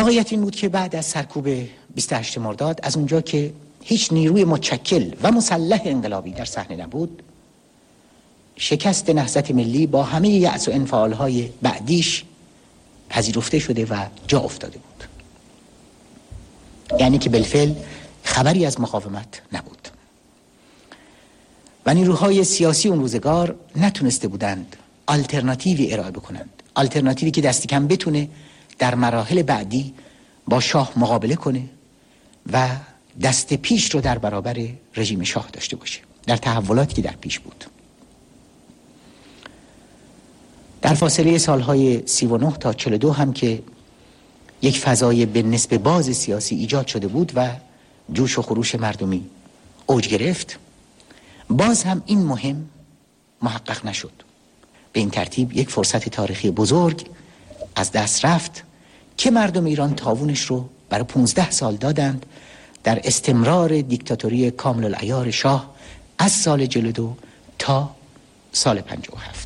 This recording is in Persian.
واقعیت این بود که بعد از سرکوب 28 مرداد، از اونجا که هیچ نیروی متشکل و مسلح انقلابی در صحنه نبود، شکست نهضت ملی با همه یأس و انفعالهای بعدیش پذیرفته شده و جا افتاده بود. یعنی که بالفعل خبری از مقاومت نبود و نیروهای سیاسی اون روزگار نتونسته بودند آلترناتیوی ارائه بکنند، آلترناتیوی که دست کم بتونه در مراحل بعدی با شاه مقابله کنه و دست پیش رو در برابر رژیم شاه داشته باشه در تحولاتی که در پیش بود. در فاصله سالهای 39 تا 42 هم که یک فضای به نسبت باز سیاسی ایجاد شده بود و جوش و خروش مردمی اوج گرفت، باز هم این مهم محقق نشد. به این ترتیب یک فرصت تاریخی بزرگ از دست رفت که مردم ایران تاوانش رو برای 15 سال دادند در استمرار دیکتاتوری کامل العیار شاه از سال 42 تا سال 57.